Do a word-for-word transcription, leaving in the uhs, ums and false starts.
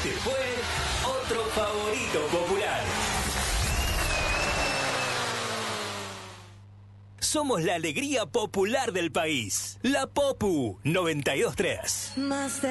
Este fue otro favorito popular. Somos la alegría popular del país. La Popu noventa y dos tres.